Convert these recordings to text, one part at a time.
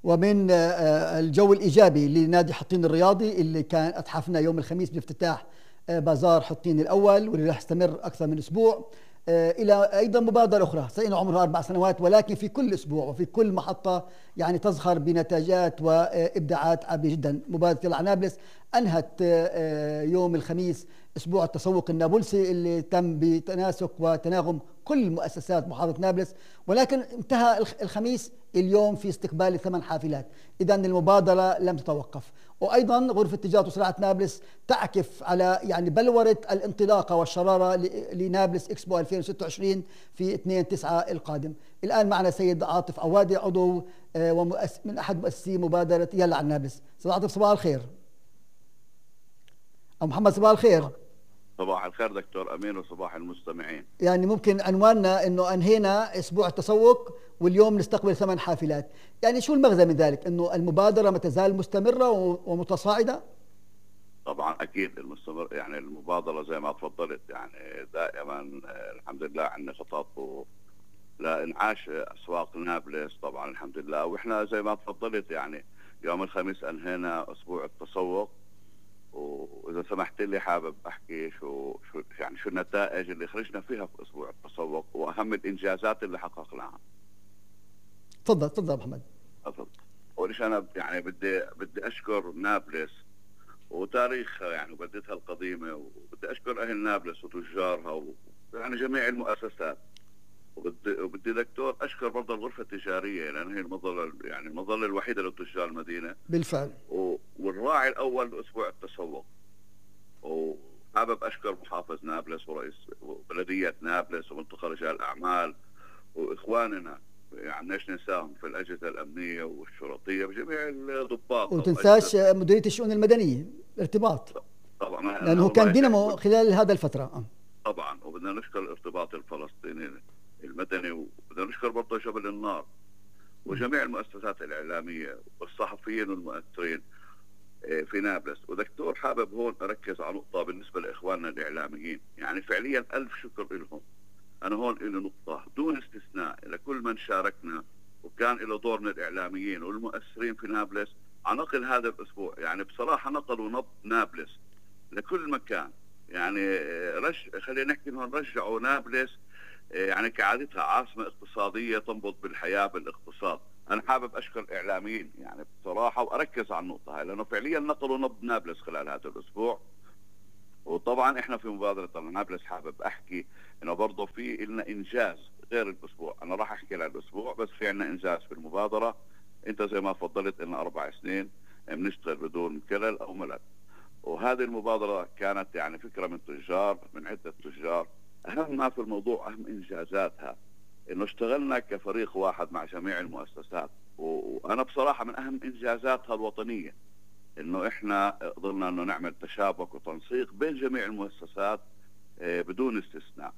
ومن الجو الإيجابي لنادي حطين الرياضي اللي كان أتحفنا يوم الخميس بافتتاح بازار حطين الأول، واللي راح يستمر أكثر من أسبوع، إلى أيضا مبادرة أخرى سنة عمرها 4 سنوات، ولكن في كل أسبوع وفي كل محطة يعني تظهر بنتاجات وإبداعات عالية جدا. مبادرة العنابلس أنهت يوم الخميس أسبوع التسوق النابلسي اللي تم بتناسق وتناغم كل مؤسسات محافظة نابلس، ولكن انتهى الخميس اليوم في استقبال 8 حافلات. إذا المبادرة لم تتوقف. وأيضا غرفة تجارة وصناعة نابلس تعكف على يعني بلورة الانطلاقة والشرارة لنابلس إكسبو 2026 في 2/9 القادم. الآن معنا سيد عاطف عوادي، عضو من أحد مؤسسي مبادرة يلا على نابلس. سيد عاطف صباح الخير. أو محمد صباح الخير. صباح الخير دكتور أمين وصباح المستمعين. يعني ممكن عنواننا أنه أنهينا أسبوع التسوق واليوم نستقبل 8 حافلات، يعني شو المغزى من ذلك؟ أنه المبادرة ما تزال مستمرة ومتصاعدة؟ طبعا أكيد المستمر، يعني المبادرة زي ما تفضلت يعني دائما الحمد لله عندنا خطط لإنعاش أسواق نابلس طبعا الحمد لله. وإحنا زي ما تفضلت يعني يوم الخميس أنهينا أسبوع التسوق، وإذا سمحت لي حابب أحكي شو النتائج اللي خرجنا فيها في أسبوع التسوق وأهم الإنجازات اللي حققناها. تفضل محمد. تفضل. أول شيء أنا يعني بدي أشكر نابلس وتاريخها يعني وبلدتها القديمة، وبدي أشكر أهل نابلس وتجارها يعني جميع المؤسسات، وبدي دكتور أشكر برضه الغرفة التجارية لأن هي المظلة الوحيدة لتجار المدينة بالفعل، والراعي الأول لأسبوع التسوق. وحابب أشكر محافظ نابلس ورئيس بلدية نابلس ومنطقة رجال الأعمال وإخواننا، يعني ليش ننساهم في الأجهزة الأمنية والشرطية وجميع الضباط، وتنساش مديرية الشؤون المدنية الارتباط طبعا لأنه كان دينامو خلال هذا الفترة. طبعا. وبدنا نشكر الارتباط الفلسطيني المدني، وبدنا نشكر برضه جبل النار وجميع المؤسسات الإعلامية والصحفيين والمؤثرين في نابلس. ودكتور حابب هون أركز على نقطة بالنسبة لإخواننا الإعلاميين، يعني فعليا ألف شكر لهم. أنا هون إلى نقطة دون استثناء لكل من شاركنا وكان له دور من الإعلاميين والمؤثرين في نابلس على نقل هذا الأسبوع. يعني بصراحة نقلوا نبض نابلس لكل مكان، يعني خلينا نحكي هون رجعوا نابلس يعني كعادتها عاصمة اقتصادية تنبض بالحياة بالاقتصاد. أنا حابب أشكر الإعلاميين يعني بصراحة وأركز على النقطة هاي لأنه فعليا نقلوا نبض نابلس خلال هذا الأسبوع. وطبعا إحنا في مبادرة نابلس حابب أحكي إنه برضه في لنا إنجاز غير الأسبوع. أنا راح أحكي على الأسبوع بس في عنا إنجاز في المبادرة. أنت زي ما فضلت إلنا 4 سنين بنشتغل بدون كلل أو ملل، وهذه المبادرة كانت يعني فكرة من عدة تجار. أهم ما في الموضوع أهم إنجازاتها إنه اشتغلنا كفريق واحد مع جميع المؤسسات. وأنا بصراحة من أهم إنجازاتها الوطنية إنه إحنا قدرنا إنه نعمل تشابك وتنسيق بين جميع المؤسسات بدون استثناء.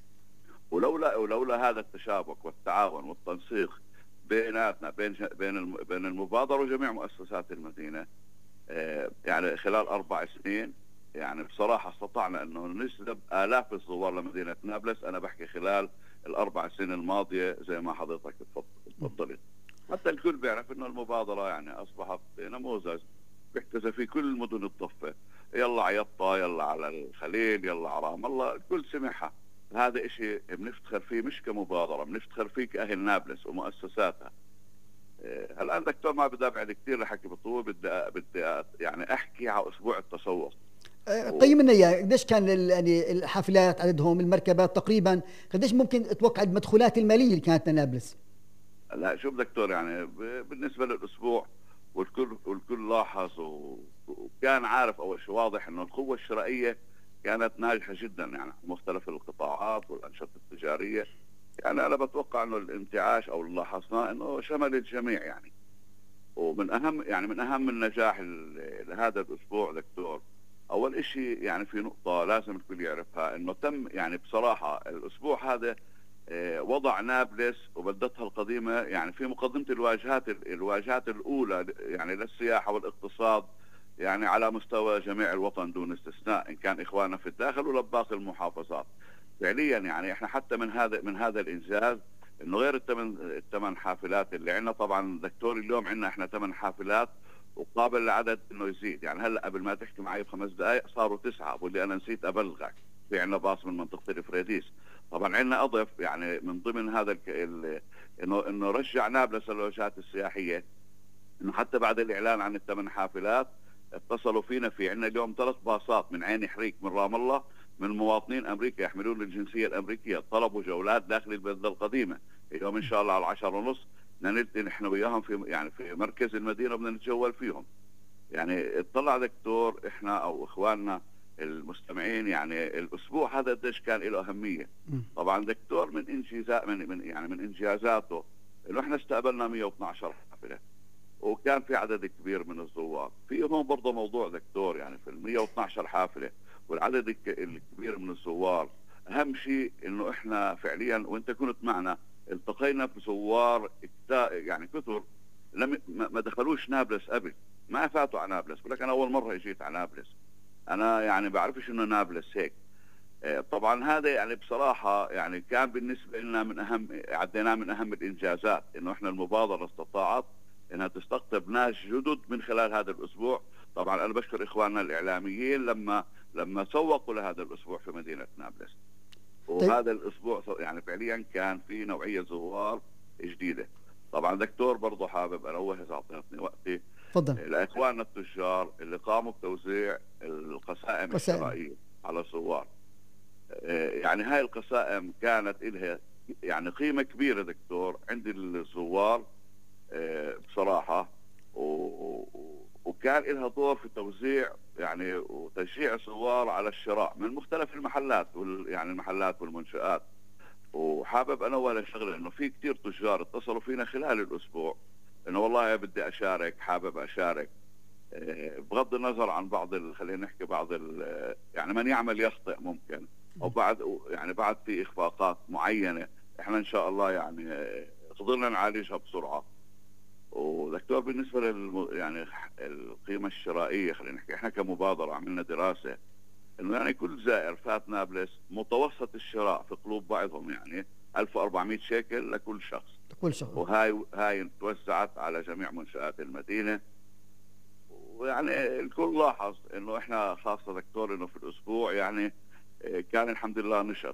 ولولا هذا التشابك والتعاون والتنسيق بيناتنا بين المبادرة وجميع مؤسسات المدينة يعني خلال 4 سنين يعني بصراحة استطعنا أنه نجذب آلاف الزوار لمدينة نابلس. أنا بحكي خلال ال4 سنين الماضية زي ما حضرتك تفضلت. حتى الكل بيعرف أنه المبادرة يعني أصبحت نموذج بيحتذى في كل مدن الضفة. يلا عيطة، يلا على الخليل، يلا على رام الله، الكل سمعها. هذا إشي بنفتخر فيه مش كمبادرة، بنفتخر فيه كأهل نابلس ومؤسساتها. الآن دكتور ما بدي أبعد كثير لحكي بطول، بدي يعني أحكي على أسبوع التسوق. قيم لنا اياه، قديش كان يعني الحافلات عددهم، المركبات تقريبا، قديش ممكن اتوقع المدخولات الماليه اللي كانت لنابلس؟ لا شوف دكتور يعني بالنسبه للاسبوع والكل لاحظ وكان عارف اول شيء واضح انه القوه الشرائيه كانت ناجحه جدا يعني مختلف القطاعات والانشطه التجاريه. يعني انا بتوقع انه الانتعاش او اللي لاحظناه انه شمل الجميع يعني. ومن اهم النجاح لهذا الاسبوع دكتور، اول شيء يعني في نقطه لازم الكل يعرفها انه تم يعني بصراحه الاسبوع هذا وضع نابلس وبلدتها القديمه يعني في مقدمه الواجهات الاولى يعني للسياحه والاقتصاد يعني على مستوى جميع الوطن دون استثناء، ان كان اخواننا في الداخل ولا باقي المحافظات. فعليا يعني احنا حتى من هذا الانجاز انه غير الثمان حافلات اللي عندنا. طبعا دكتور اليوم عندنا احنا 8 حافلات وقابل لعدد انه يزيد. يعني هلا قبل ما تحكي معي ب5 دقائق صاروا 9. بقول لي انا نسيت ابلغك في عندنا باص من منطقه الفريديس. طبعا عندنا اضف يعني من ضمن هذا انه رجع نابلس للوجهات السياحيه، انه حتى بعد الاعلان عن ال8 حافلات اتصلوا فينا. في عندنا اليوم 3 باصات من عين حريق من رام الله من مواطنين امريكا يحملون الجنسيه الامريكيه، طلبوا جولات داخل البلده القديمه. اليوم ان شاء الله على 10:30 بدنا نلتقي نحن وياهم في مركز المدينه بدنا نتجول فيهم. يعني اطلع دكتور احنا او اخواننا المستمعين، يعني الاسبوع هذا قديش كان له اهميه. طبعا دكتور من انجازات من انجازاته انه احنا استقبلنا 112 حافله وكان في عدد كبير من الزوار. في هون برضه موضوع دكتور، يعني في ال 112 حافله والعدد الكبير من الزوار، اهم شيء انه احنا فعليا وانت كنت معنا التقينا بزوار يعني كثر ما دخلوش نابلس قبل، ما فاتوا على نابلس. بقول لك انا اول مره اجيت على نابلس، انا يعني بعرفش انه نابلس هيك. طبعا هذا يعني بصراحه يعني كان بالنسبه لنا من اهم، عديناه من اهم الانجازات، انه احنا المبادره استطاعت انها تستقطب ناس جدد من خلال هذا الاسبوع. طبعا انا بشكر اخواننا الاعلاميين لما سوقوا لهذا الاسبوع في مدينه نابلس. وهذا الاسبوع يعني فعليا كان في نوعيه زوار جديده. طبعا دكتور برضه حابب انوه اذا اعطيتني وقتي، تفضل. لاخواننا التجار اللي قاموا بتوزيع القسائم الشرائيه على الزوار. يعني هاي القسائم كانت لها يعني قيمه كبيره دكتور عند الزوار بصراحه، وكان لها دور في توزيع يعني وتشجيع الزوار على الشراء من مختلف المحلات يعني المحلات والمنشآت. وحابب انوه لشغله انه في كثير تجار اتصلوا فينا خلال الاسبوع انه والله بدي اشارك، حابب اشارك، بغض النظر عن خلينا نحكي يعني من يعمل يخطئ ممكن، او بعد في اخفاقات معينه احنا ان شاء الله يعني قدرنا نعالجها بسرعه. ودكتور بالنسبه يعني القيمه الشرائيه، خلينا نحكي احنا كمبادره عملنا دراسه انه يعني كل زائر فات نابلس متوسط الشراء في قلوب بعضهم يعني 1400 شيكل لكل شخص. وهاي توزعت على جميع منشآت المدينه. ويعني الكل لاحظ انه احنا خاصه دكتور انه في الاسبوع يعني كان الحمد لله نشط.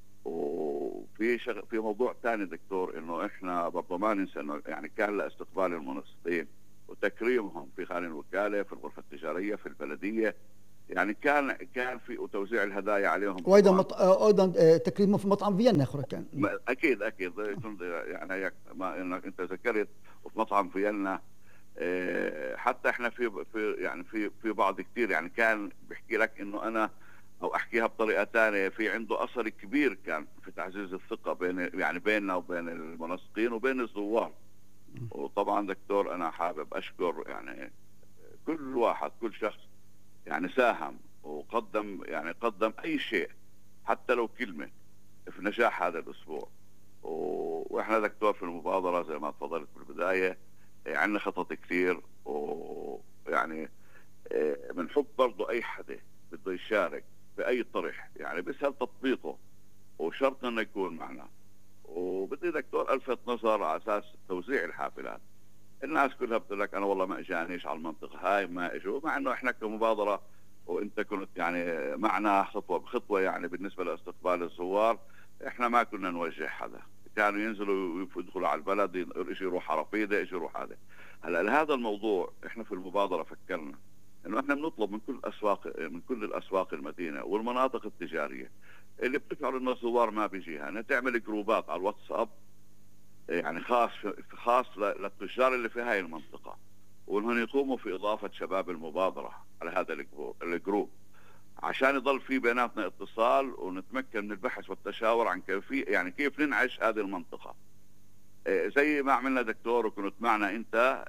وفي في موضوع ثاني دكتور، انه احنا برضه ما ننسى انه يعني كان لاستقبال المنسقين وتكريمهم في خارج الوكاله، في الغرفه التجاريه، في البلديه. يعني كان في وتوزيع الهدايا عليهم، وايضا ايضا تكريمهم في مطعم فيينا اخرى كان. اكيد يعني ما انك انت ذكرت وفي مطعم فيينا. حتى احنا في بعض كثير يعني كان بحكي لك انه انا او احكيها بطريقه ثانيه، في عنده اثر كبير كان في تعزيز الثقه بيننا وبين المنسقين وبين الزوار. وطبعا دكتور انا حابب اشكر يعني كل واحد، كل شخص يعني ساهم قدم اي شيء حتى لو كلمه في نجاح هذا الاسبوع. واحنا دكتور في المبادره زي ما تفضلت بالبدايه عندنا خطط كثير، ويعني بنحب برضه اي حدا بده يشارك باي طرح يعني بيسهل تطبيقه وشرط انه يكون معنا. وبدي دكتور الفت نظر على اساس توزيع الحافلات. الناس كلها بتقول لك انا والله ما اجانيش على المنطقه هاي، ما اجوا، مع انه احنا كمبادره وانت كنت يعني معنا خطوه بخطوه يعني بالنسبه لاستقبال الزوار. احنا ما كنا نوجه حدا، كانوا ينزلوا يدخلوا على البلد، يجي يروح على رفيده، يجي يروح هذا. هلا لهذا الموضوع احنا في المبادره فكرنا انه احنا بنطلب من كل الاسواق المدينه والمناطق التجاريه اللي بتشعر انه الزوار ما بيجيها انها تعمل جروبات على الواتساب يعني خاص للتجار اللي في هاي المنطقه، وانهم يقوموا في اضافه شباب المبادره على هذا الجروب عشان يضل في بيناتنا اتصال ونتمكن من البحث والتشاور عن كيف ننعش هذه المنطقه. زي ما عملنا دكتور وكنت معنا انت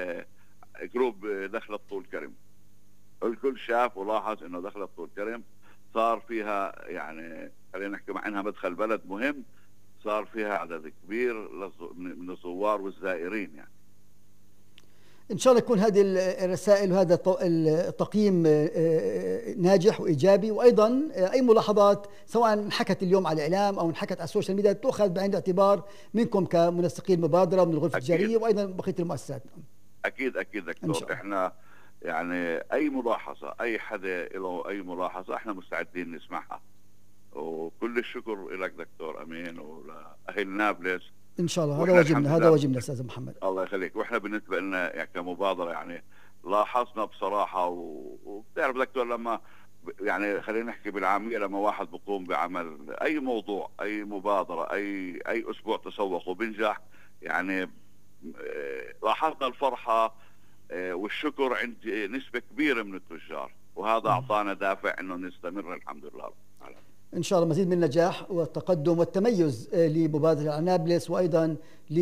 جروب دخلة طول كرم، الكل شاف ولاحظ انه دخلة طول كرم صار فيها يعني خلينا نحكي مع انها مدخل بلد مهم، صار فيها عدد كبير من الزوار والزائرين يعني. إن شاء الله يكون هذه الرسائل وهذا التقييم ناجح وإيجابي. وأيضا أي ملاحظات سواء انحكت اليوم على الإعلام أو انحكت على السوشيال ميديا تؤخذ بعين الاعتبار منكم كمنسقين المبادرة ومن الغرفة التجارية وأيضا بقية المؤسسات. أكيد دكتور. إحنا يعني أي ملاحظة، أي حدا له أي ملاحظة إحنا مستعدين نسمعها. وكل الشكر لك دكتور أمين ولأهل نابلس. ان شاء الله هذا واجبنا، هذا واجبنا استاذ محمد. الله يخليك. واحنا بالنسبه لنا يعني كمبادره يعني لاحظنا بصراحه وبتعرف دكتور لما يعني خلينا نحكي بالعاميه لما واحد بقوم بعمل اي موضوع اي مبادره اي اسبوع تسوق وبنجح يعني لاحظنا الفرحه والشكر عند نسبه كبيره من التجار، وهذا اعطانا دافع انه نستمر الحمد لله. إن شاء الله مزيد من النجاح والتقدم والتميز لمبادرة نابلس، وأيضا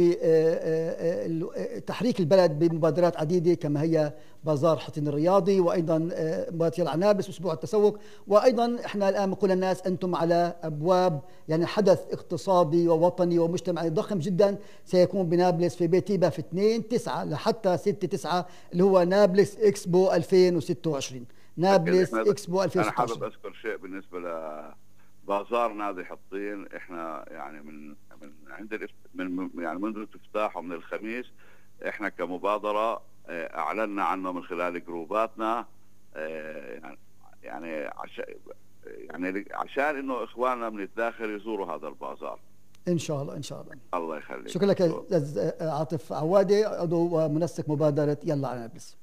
لتحريك البلد بمبادرات عديدة كما هي بازار حطين الرياضي، وأيضا مبادرة نابلس وأسبوع التسوق. وأيضا إحنا الآن بنقول للناس أنتم على أبواب يعني حدث اقتصادي ووطني ومجتمعي ضخم جدا سيكون بنابلس في بيتيبا في 2/9 لحتى 6/9 اللي هو نابلس إكسبو 2026. نابلس إكسبو 2026. أنا حابب أذكر شيء بالنسبة بازار نادي حطين. احنا يعني من عند يعني منذ الافتتاح من الخميس احنا كمبادره اعلنا عنه من خلال جروباتنا يعني عشان انه اخواننا من الداخل يزوروا هذا البازار. ان شاء الله ان شاء الله. الله يخليك. شكرا لك استاذ عاطف عوادي، عضو ومنسق مبادره يلا على نابلس.